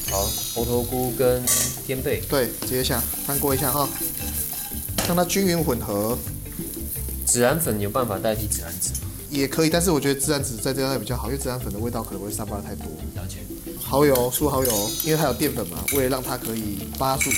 好，猴头菇跟天贝， 对，直接下，翻过一下哈，让它均匀混合。 孜然粉有办法代替孜然籽吗？ 也可以，但是我觉得孜然籽在这样比较好，因为孜然粉的味道可能会散发的太多。 了解。 蚝油，输蚝油，因为它有淀粉嘛，为了让它可以发出